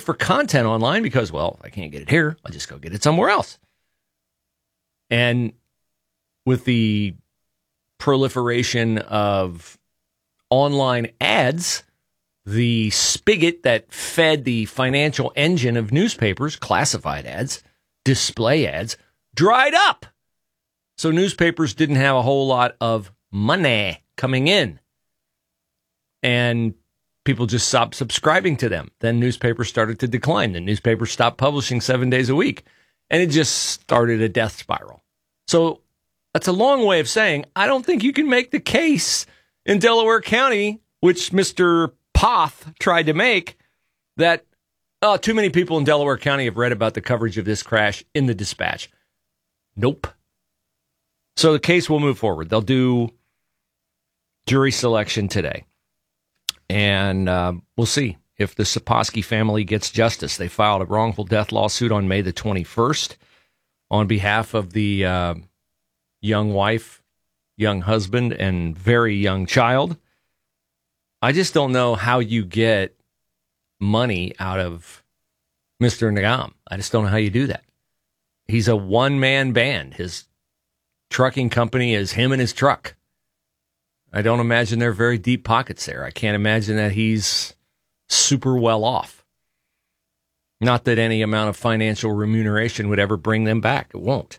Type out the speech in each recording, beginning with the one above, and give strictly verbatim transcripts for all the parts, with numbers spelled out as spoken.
for content online because, well, if I can't get it here, I'll just go get it somewhere else. And with the proliferation of online ads, the spigot that fed the financial engine of newspapers, classified ads, display ads, dried up. So newspapers didn't have a whole lot of money coming in. And people just stopped subscribing to them. Then newspapers started to decline. The newspapers stopped publishing seven days a week. And it just started a death spiral. So that's a long way of saying, I don't think you can make the case in Delaware County, which Mister Poth tried to make, that oh, too many people in Delaware County have read about the coverage of this crash in the Dispatch. Nope. So the case will move forward. They'll do jury selection today. And uh, we'll see if the Saposky family gets justice. They filed a wrongful death lawsuit on May the twenty-first on behalf of the uh, young wife, young husband, and very young child. I just don't know how you get money out of Mister Nagam. I just don't know how you do that. He's a one-man band. His trucking company is him and his truck. I don't imagine there are very deep pockets there. I can't imagine that he's super well off. Not that any amount of financial remuneration would ever bring them back. It won't.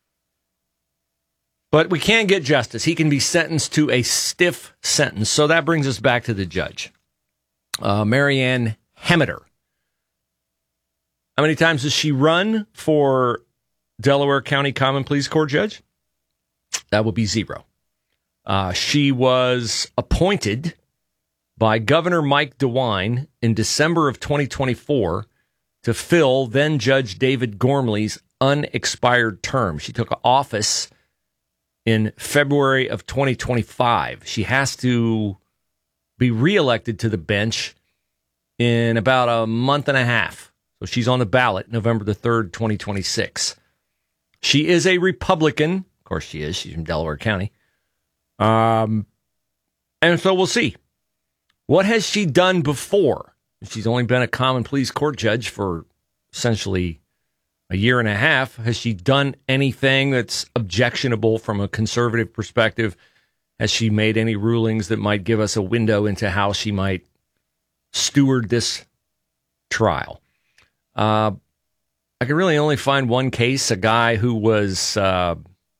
But we can get justice. He can be sentenced to a stiff sentence. So that brings us back to the judge, uh, Marianne Hemmeter. How many times has she run for Delaware County Common Pleas Court judge? That would be zero. Uh, she was appointed by Governor Mike DeWine in December of twenty twenty-four to fill then Judge David Gormley's unexpired term. She took office in February of twenty twenty-five. She has to be reelected to the bench in about a month and a half. So she's on the ballot November the third, twenty twenty-six. She is a Republican. Of course she is. She's from Delaware County. Um, and so we'll see. What has she done before? She's only been a common pleas court judge for essentially a year and a half. Has she done anything that's objectionable from a conservative perspective? Has she made any rulings that might give us a window into how she might steward this trial? Uh, I can really only find one case, a guy who was uh,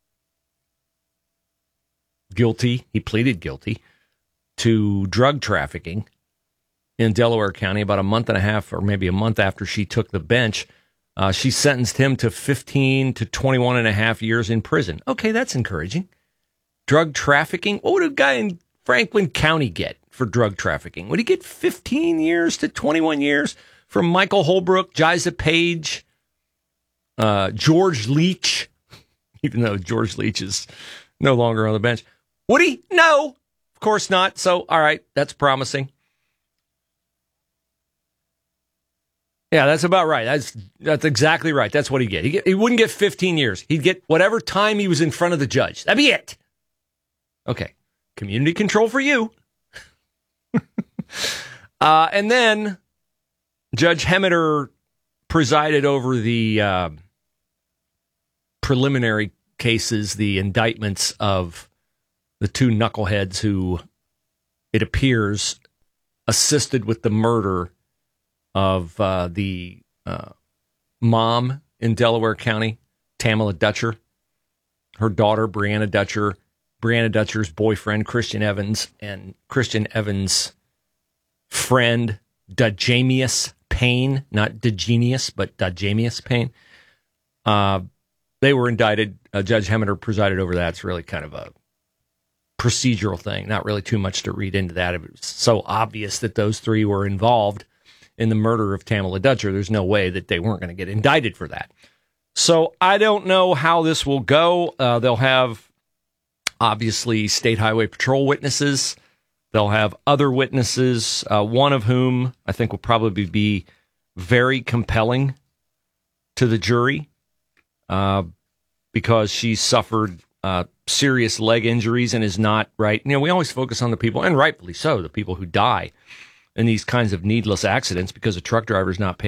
guilty. He pleaded guilty to drug trafficking in Delaware County about a month and a half or maybe a month after she took the bench. Uh, she sentenced him to fifteen to twenty-one and a half years in prison. Okay, that's encouraging. Drug trafficking? What would a guy in Franklin County get for drug trafficking? Would he get fifteen years to twenty-one years from Michael Holbrook, Jiza Page, uh, George Leach, even though George Leach is no longer on the bench? Would he? No, of course not. So, all right, that's promising. Yeah, that's about right. That's that's exactly right. That's what he'd get. He, get. he wouldn't get fifteen years. He'd get whatever time he was in front of the judge. That'd be it. Okay. Community control for you. uh, and then Judge Hemmeter presided over the uh, preliminary cases, the indictments of the two knuckleheads who, it appears, assisted with the murder of uh, the uh, mom in Delaware County, Tamala Dutcher, her daughter, Brianna Dutcher, Brianna Dutcher's boyfriend, Christian Evans, and Christian Evans' friend, Dajamius Payne, not Degenius, but Dajamius Payne. Uh, they were indicted. Uh, Judge Hemmeter presided over that. It's really kind of a procedural thing. Not really too much to read into that. It was so obvious that those three were involved in the murder of Tamala Dutcher. There's no way that they weren't going to get indicted for that. So I don't know how this will go. Uh, they'll have, obviously, State Highway Patrol witnesses. They'll have other witnesses, uh, one of whom I think will probably be very compelling to the jury uh, because she suffered uh, serious leg injuries and is not right. You know, we always focus on the people, and rightfully so, the people who die in these kinds of needless accidents because a truck driver is not paying